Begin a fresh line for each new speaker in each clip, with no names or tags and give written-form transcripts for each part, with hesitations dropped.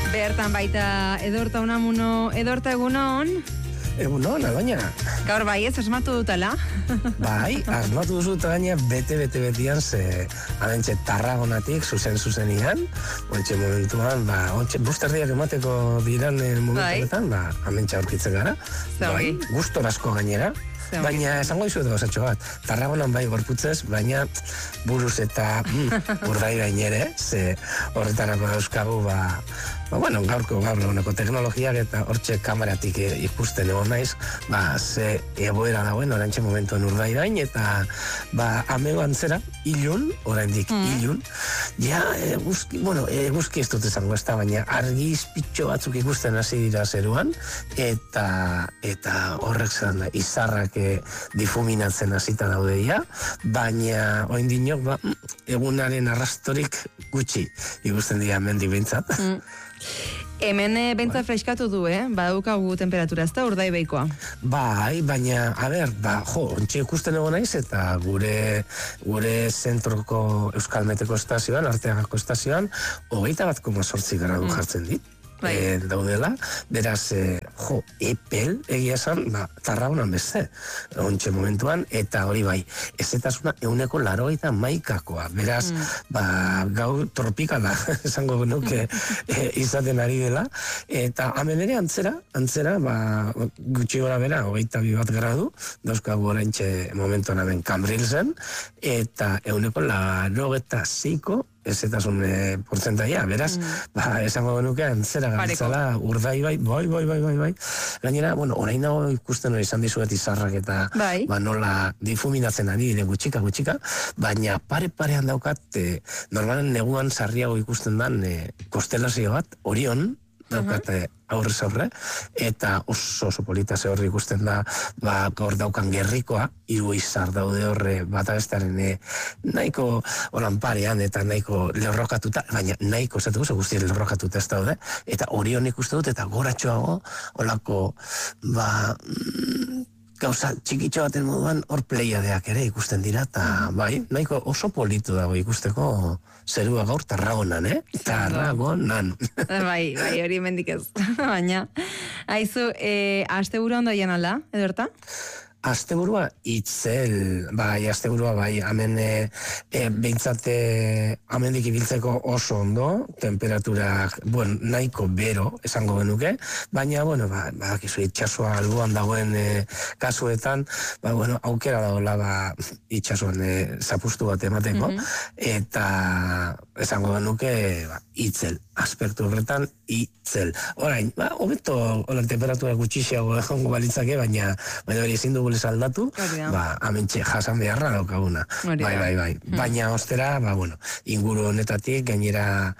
Bertan baita Edorta Unamuno, Edorta egunon?
Egunon, baina.
Gaur bai ez, asmatu dutela?
Bai, asmatu duzut baina betian ze abentxe Tarragonatik, zuzenian, ontxe momentuan, ontxe busterdiak emateko diran momentuetan, abentxe aurkitzen gara. Bai, gustor asko gainera. Baina esango dizuet gauzatxo bat, Tarragonan bai gorputzez, baina buruz eta urdai gainere, ze horretarako dauzkagu, gaur eguneko teknologiak eta hortxe kameratik ikusten egon naiz, ze egoera dagoen orantxe momentuen urdai gain, eta amego antzera, ilun, oraindik ilun, eguzki ez dut esango ez da, baina argi izpitxo batzuk ikusten hasi dira zeruan, eta horrek zelan da, izarrak difuminatzen hasita daudeia, baina oindinok egunaren arrastorik gutxi ikusten dira mendik bintzat.
Hemen bentza freskatu du, badaukagu temperatura, ez da urdai beikoa? Bai,
baina, ontxe ikusten egon naiz, eta gure zentroko Euskal Meteko estazioan, Arteagako estazioan, 21,8 gradu jartzen dit. Daudela, beraz, epel egia esan, Tarragonan beste, ontxe momentuan, eta hori bai, ezetasuna 180 beraz, gau tropikala, esango genuke izaten ari dela, eta hemen ere antzera, gutxi gora bera, 22 gradu, dauzkagu oraintxe momentuan hemen Kambrilsen, eta 186 ezetasun portzentaia, beraz, esango genuke antzera gabitzala urdai bai. Gainera, orain dago ikusten hori izan dizuet izarrak eta nola difuminatzen ari dire gutxika, baina parean daukat, normalen neguan sarriago ikusten dan kostelazio bat, Orion, daukate aurrez aurre, eta oso polita ze horri ikusten da, gaur daukan gerrikoa, hiru izar daude horre bata bestaren nahiko holan parean eta nahiko lerrokatuta, baina nahiko esatuko ze guzti lerrokatuta ez daude, eta Orion ikusten dut, eta goratxoago, holako, gauza txikitxo baten moduan hor pleiadeak ere ikusten dira, eta nahiko oso politu dago ikusteko zerua gaur Tarragonan, Tarragonan.
Bai, hori mendik ez, baina. Aizu, asteburu ondo aian alda, Edorta?
Asteburua itzel, asteburua hemen behintzate amendik ibiltzeko oso ondo, temperaturak, nahiko bero, esango genuke, baina, bakizu itxasua alboan dagoen kasuetan, aukera dagoela itxasuan zapustu bat emateko, eta esango genuke itzel, aspektu horretan itzel. Orain, hobeto temperatura gutxixiago egongo balitzake, baina hori ezin dugu aldatu, amentxe jasan beharra daukaguna. Bai. Baina ostera, inguru honetatik, gainera,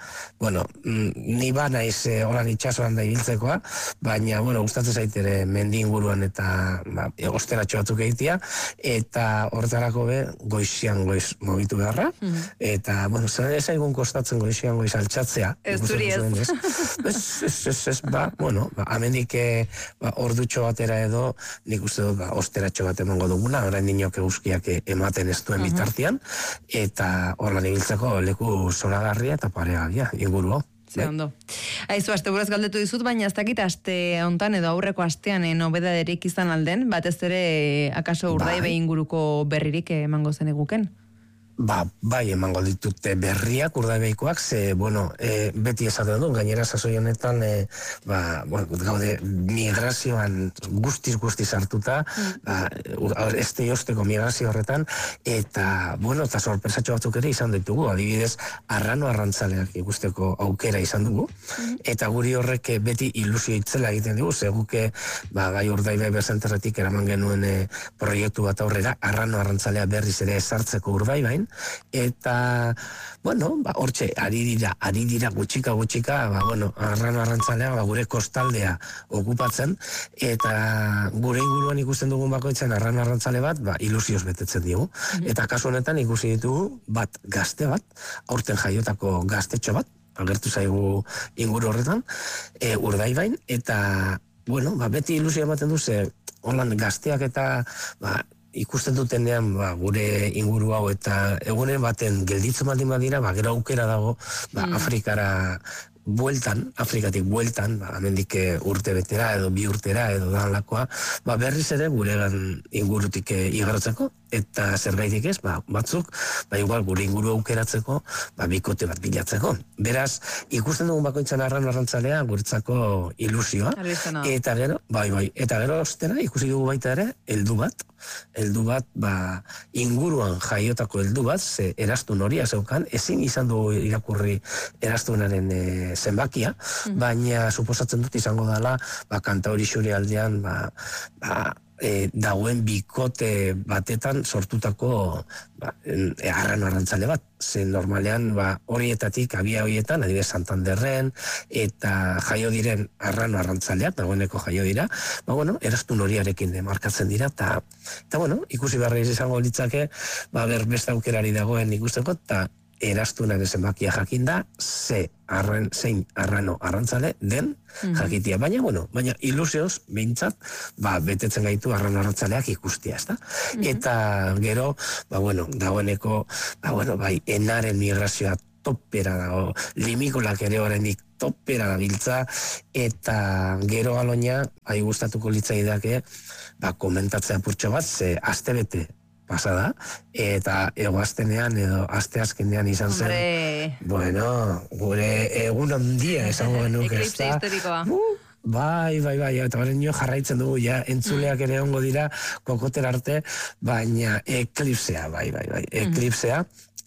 ni naiz horan itxasoan da ibiltzekoa, baina, gustatzen zaitere mendi inguruan eta osteratxo batzuk egitea, eta horretarako goizian goiz mobitu beharra, eta, zer ezaigun kostatzen goizian goiz altxatzea.
Ez duri ez.
Ez, amendik ordutxo batera edo, nik uste dut, osteratxo bat emango duguna, orain dinok eguzkiak ematen ez duen bitartian, eta horlan ibiltzeko leku zoragarria eta paregagia, inguru hau.
Ze ondo. Aizu, asteburaz galdetu dizut, baina ez dakit aste hontan edo aurreko astean nobedaderik izan alden, batez ere akaso urdaibe inguruko berririk emango zen eguken?
Bai, emango ditute berriak urdaibeikoak, ze, beti esaten du, gainera sasoi honetan, gaude migrazioan guztiz hartuta, este josteko migrazio horretan, eta sorpresatxo batzuk ere izan ditugu, adibidez, arrano arrantzaleak ikusteko aukera izan dugu, eta guri horrek beti ilusio itzela egiten dugu, zeguke, bai urdaibe berzenterretik eraman genuen proiektu bat aurrera, arrano arrantzalea berriz ere ezartzeko urdaibain, eta, hortxe, ari dira gutxika, arrano arrantzalea, gure kostaldea okupatzen, eta gure inguruan ikusten dugun bakoitzen arrano arrantzale bat, ilusioz betetzen digu. Eta kasu honetan ikusi ditugu, gazte bat, aurten jaiotako gaztetxo bat, agertu zaigu inguru horretan, urdaibain, eta, beti ilusio ematen du, ze, holan gazteak eta, ikusten dutenean gure inguru hau eta egunen baten gelditzen baldin badira, gero aukera dago Afrikara bueltan, Afrikatik bueltan, amendik urte betera edo 2 urtera edo dalakoa, berriz ere guregan ingurutik igarotzeko, eta zergaitik ez, batzuk, igual gure inguru aukeratzeko, bikote bat bilatzeko. Beraz, ikusten dugun bakoitzan arrantzalea guretzako ilusioa, eta gero, eta gero ostera ikusi dugu baita ere, heldu bat, inguruan jaiotako heldu bat, ze erastun horia zeukan, ezin izan dugu irakurri erastunaren zenbakia, baina suposatzen dut izango dela, kanta hori xuri aldean, dagoen bikote batetan sortutako arrano arrantzale bat. Ze normalean horietatik, abia horietan, adibidez Santanderren, eta jaio diren arrano arrantzaleak, dagoeneko jaio dira, erastun horiarekin markatzen dira, eta ikusi beharra izango litzake, beste aukerari dagoen ikusteko, eta erastunaren zenbakia jakinda, zein arrano arrantzale den jakitia. Baina ilusioz, behintzat, betetzen gaitu arrano arrantzaleak ikustia, ezta? Eta gero, dagoeneko, enaren migrazioa topera dago, limikolak ere oraindik topera da biltza, eta gero aloina, gustatuko litzaidake, komentatzea purtxo bat, ze astebete pasada, eta egoaztenean edo asteazkenean izan zen, gure egun handia esango genuke,
eklipse historikoa.
Eta horren jarraitzen dugu, entzuleak ere ongo dira, kokoter arte, baina eklipsea, eklipsea,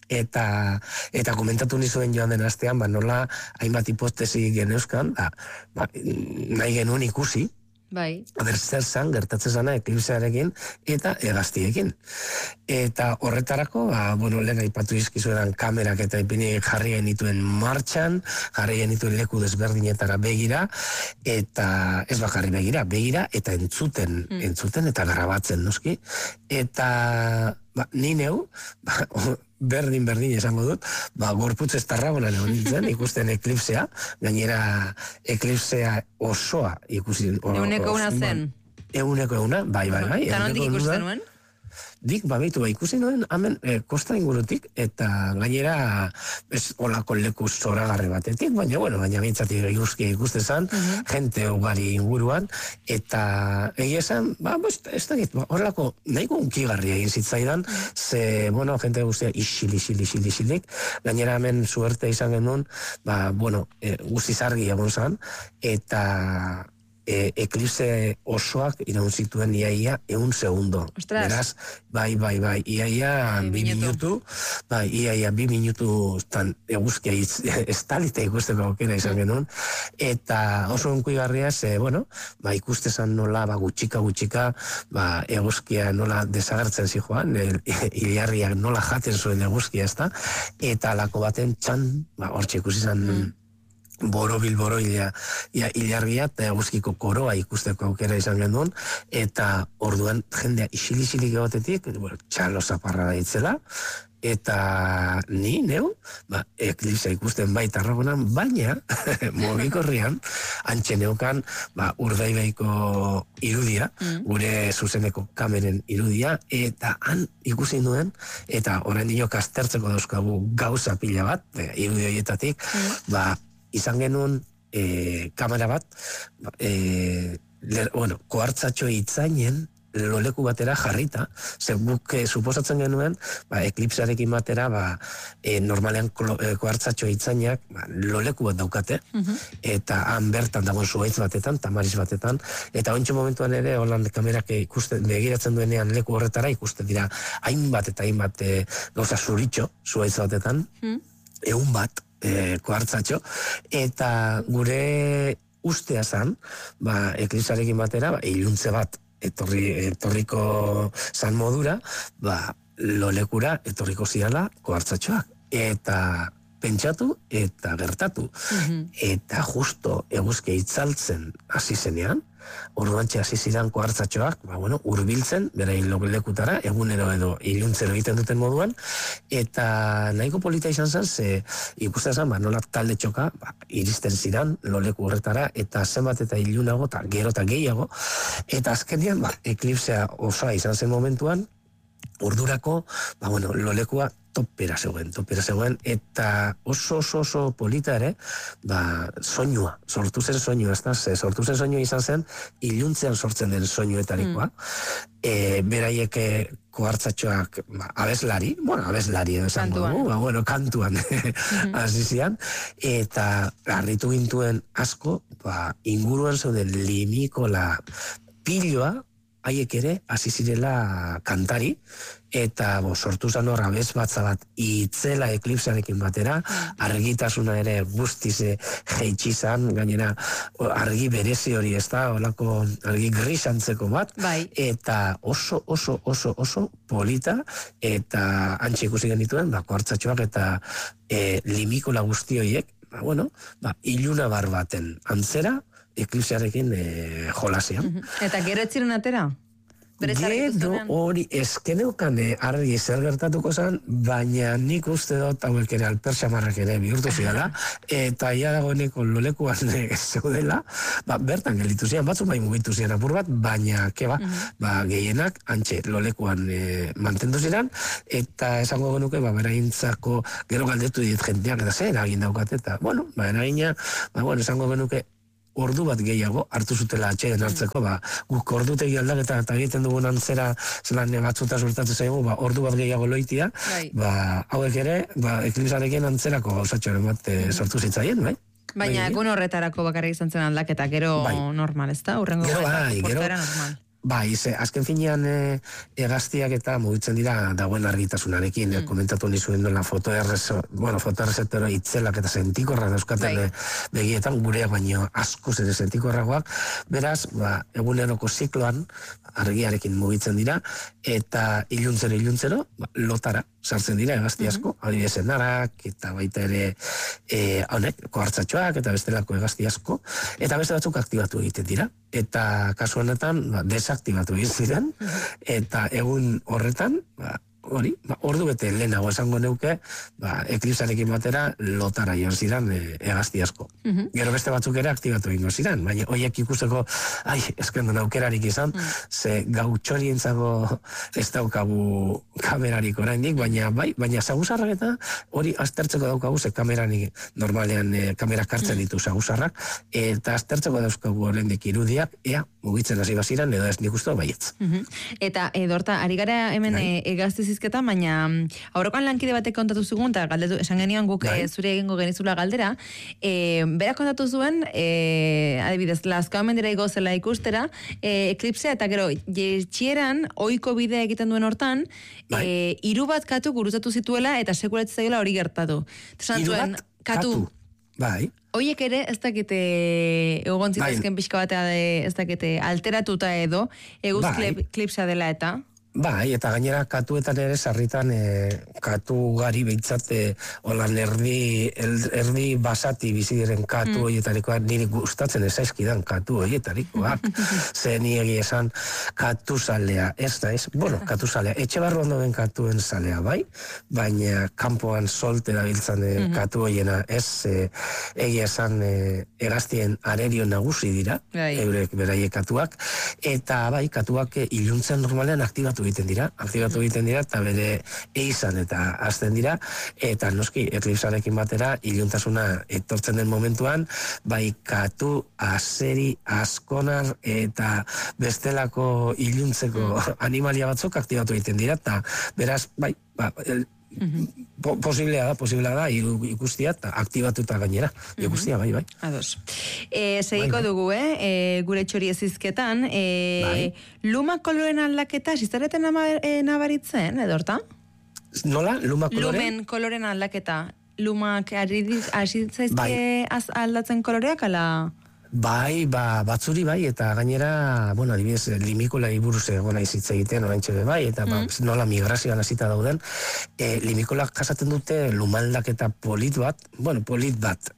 eta komentatu nizuen joan den astean, nola hainbat hipotesi geneuzkan, nahi genuen ikusi, zer zan, gertatzen zana eklipsearekin eta hegaztiekin. Eta horretarako, lehen aipatu izkizuetan kamerak eta ipini jarri genituen martxan, jarri genituen leku desberdinetara begira, eta ez bakarri begira, eta entzuten eta grabatzen, noski. Eta ni neu, berdin esango dut, gorputz ez tarragonan egon nintzen, ikusten eklipsea, gainera eklipsea osoa ikusi.
Euneko una zen?
Euneko una, bai.
Eta nondik ikusten nuen?
Dik, ikusi nuen, hemen, kosta ingurutik, eta gainera, olako leku zoragarri batetik, baina bintzatik ikusten zan, jente ugari inguruan, eta egia esan, ez dakit, horrelako, nahiko unkigarria egin zitzaidan, ze, jente guztia isilik, gainera hemen suerte izan genuen, guztiz argi egon zan, eta eklipse osoak iraun zituen iaia 1 segundo. Beraz, iaia 2 minutu, iaia 2 minutu eguzkia estalita ikusteko aukera izan genuen, eta oso unkuigarria ze, ikustezan nola gutxika, eguzkia nola desagertzen zijoan, ilarriak nola jaten zuen eguzkia, eta alako baten txan, hortxe ikusi zan borobil ilargia eta eguzkiko koroa ikusteko aukera izan genuen, eta orduan jendea isilik egotetik, txalo zaparra da itzela, eta ni, neu, eklipsa ikusten baita arragonan, baina, mugikorrian, antxe neukan, Urdaibaiko irudia, gure zuzeneko kameren irudia, eta han ikusi nuen, eta orain dinok aztertzeko dauzkagu gauza pila bat, irudi horietatik, izan genuen kamera bat, kohartzatxo itzainen loleku batera jarrita, ze guk suposatzen genuen, eklipsarekin batera, normalean kohartzatxo itzainak loleku bat daukate, eta han bertan dagoen zuhaitz batetan, tamariz batetan, eta ontsu momentuan ere, holan kamerak begiratzen duenean leku horretara, ikusten dira hainbat eta hainbat gauza zuritxo, zuhaitz batetan, 100 bat, kohartzatxo, eta gure ustea zan, eklipsarekin batera, iluntze bat etorriko zan modura, lolekura etorriko ziala kohartzatxoak. Eta pentsatu eta gertatu. Eta justo eguzkia itzaltzen hasi zenean, orduantxe hasi ziren kohartzatxoak, hurbiltzen, berain lekutara, egunero edo iluntzero egiten duten moduan, eta nahiko polita izan zen, ze ikusten zen, nola talde txoka, iristen ziren loleku horretara, eta zenbat eta ilunago, eta gero eta gehiago, eta azkenean, eklipsea osoa izan zen momentuan, ordurako, lolekua topera zegoen, eta oso polita ere, soinua, sortu zen soinua, sortu zen soinua izan zen, iluntzean sortzen den soinuetarikoa, beraiek kohartzatxoak abeslari esan dugu, kantuan hasi zian, eta harritu gintuen asko, inguruan zeuden limikola piloa, haiek ere hasi zirela kantari, eta sortu zan hor abez batza bat itzela eklipsarekin batera, argitasuna ere guztiz jeitsi zan, gainera argi berezi hori ez da, olako argi grisantzeko bat, eta oso polita, eta antxe ikusi genituen, kohartzatxoak eta limikola guzti horiek, iluna bar baten antzera, eklipsearekin jolasean.
Eta gero etziren atera?
Gero hori eskeneukan argi zer gertatuko zen, baina nik uste dut hauek ere alpersamarrak ere bihurtu ziala, eta ia dagoeneko lolekuan zeudela, bertan gelditu zian, batzuk bai mugitu zian apur bat, baina keba, gehienak antxe lolekuan mantendu ziren, eta esango genuke, beraintzako gero galdetu dit jenteak, eta zer eragin daukat, eta, eragina, esango genuke, ordu bat gehiago hartu zutela atxeden hartzeko, guk ordutegi aldaketa eta egiten dugun antzera zelan batzuta suertatzen zaigu, ordu bat gehiago loitia, hauek ere, eklipsarekin antzerako gauzatxoren bat sortu zitzaien, bai?
Baina egun horretarako bakarrik izan zen aldaketa, gero normal, ez da? Gero normal.
Azken finean egaztiak eta mugitzen dira dagoen argitasunarekin, komentatu nizuen duela fotoerrezetero itzelak eta sentikorrak dauzkaten begietan, gureak baino askoz ere sentikorragoak, beraz, eguneroko zikloan argiarekin mugitzen dira, eta iluntzero, lotara sartzen dira egazti asko, adibidez enarak, eta baita ere kohartzatxoak, eta bestelako egazti asko, eta beste batzuk aktibatu egiten dira, eta kasu honetan desaktibatu egin ziren, eta egun horretan, ordu bete lehenago esango neuke, eklipsarekin batera lotara joan ziren egazti asko. Gero beste batzuk ere aktibatu egingo ziren, baina horiek ikusteko, eskendun aukerarik izan, ze gautxorientzago ez daukagu kamerarik oraindik, baina saguzarrak eta hori aztertzeko daukagu, ze kameranik normalean kamerak hartzen ditu saguzarrak, eta aztertzeko daukagu oraindik irudiak, ea mugitzen hasi baziran, edo ez nik uste baietz.
Eta, Dorta, ari gara hemen egazti zizketa, baina aurrekoan lankide batek kontatu zugun, eta galdetu, esan genion guk zure egingo genizula galdera, berak kontatu zuen, adibidez, Lazkao mendira igozela ikustera, eklipsea, eta gero, jetxieran, oiko bidea egiten duen hortan, hiru bat katu guruzatu zituela, eta sekuretzen zaiola hori gertatu.
Hiru bat katu? Bai.
Oiek ere, ez dakite egon zitezken pixka batea ez dakite alteratuta edo, eguz klipsa dela eta?
Eta gainera katuetan ere sarritan katu gari behintzat holan erdi basati bizi diren katu horietarikoa niri gustatzen ezaizkidan katu horietarikoak. Ze ni egia esan katu zalea, ez da ez? Katu zalea, etxe barruan doen katuen zalea bai, baina kanpoan solte dabiltzan katu horiena ez egia esan egaztien arerio nagusi dira, eurek beraiek katuak, eta bai, katuak iluntzen normalean aktibatu egiten dira, eta bere eizan eta azten dira, eta noski, eklipsarekin batera, iluntasuna etortzen den momentuan, bai katu, azeri, askonar, eta bestelako iluntzeko animalia batzuk aktibatu egiten dira, eta beraz, bai, posiblea da, ikustia eta aktibatuta gainera, ikustia, bai.
Ados. Segiko dugu, gure txori ezizketan, luma koloren aldaketa, zizareten nabaritzen, Dorta?
Nola, luma koloren?
Lumen koloren aldaketa, lumak azitzaizke aldatzen koloreak, ala...
Bai, batzuri bai, eta gainera, adibidez, limikola buruz egona izitza egiten, oraintxe bai, eta nola migrazioan hasita dauden, limikola jasaten dute lumaldaketa polit bat,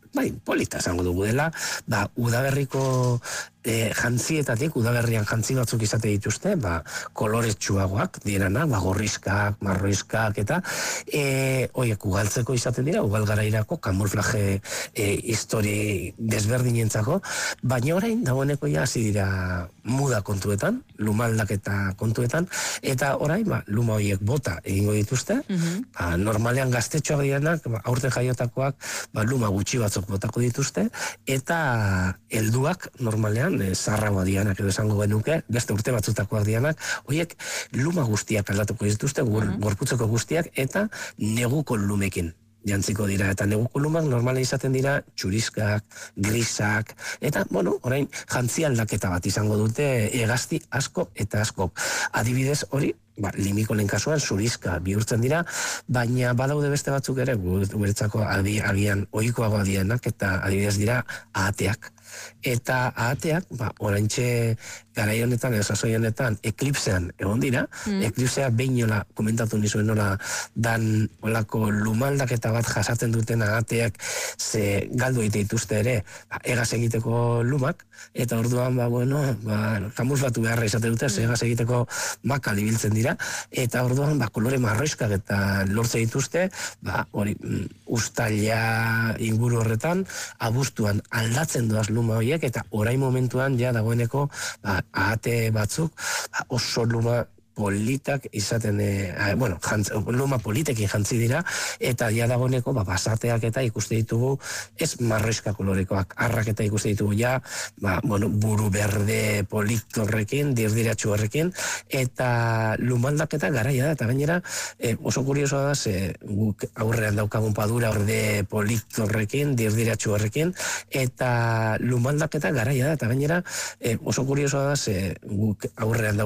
bai, polita esango dugu dela, udaberriko jantzietatik, udaberrian jantzi batzuk izate dituzte, koloretsuagoak direnak, gorrizkak, marroizkak, eta horiek ugaltzeko izaten dira, ugalgarairako, kamuflaje histori desberdinentzako, baina orain, dagoeneko ja hasi dira muda kontuetan, lumaldaketa kontuetan, eta orain, luma horiek bota egingo dituzte, normalean gaztetxoak direnak, aurten jaiotakoak, luma gutxi batzuk botako dituzte, eta helduak normalean, zaharragoa dianak edo esango genuke, beste urte batzutakoak dianak, horiek luma guztiak aldatuko dituzte, gorputzeko guztiak, eta neguko lumekin jantziko dira, eta neguko lumak normalen izaten dira txurizkak, grisak, eta, orain jantzi aldaketa bat izango dute hegazti asko eta askok. Adibidez hori, limikolen kasuan zurizka bihurtzen dira, baina badaude beste batzuk ere, guretzako agian ohikoagoa dienak, eta adibidez dira ahateak. Eta ahateak, oraintxe garai honetan, sasoi honetan, eklipsean egon dira, eklipsea behin komentatu nizuen nola dan olako lumaldaketa bat jasaten duten ahateak ze galdu egite dituzte ere, egaz egiteko lumak, eta orduan, kamuflatu beharra izate dute, ze egaz egiteko makal ibiltzen dira, eta orduan, kolore marroizkak eta lortze dituzte, hori, uztaila inguru horretan, abuztuan aldatzen doaz luma horiek, eta orain momentuan ja dagoeneko ahate batzuk oso luma politak izaten, luma politekin jantzi dira, eta ja dagoeneko basateak eta ikuste ditugu, ez marroizka kolorekoak, arrak eta ikuste ditugu ja, buru berde politorrekin, dirdiratxu horrekin, eta lumaldaketa garaia da, eta gainera oso kuriosoa da, guk aurrean daukagun padura berde politorrekin, dirdiratxu horrekin, eta lumaldaketa garaia da, eta gainera oso kuriosoa da, guk aurrean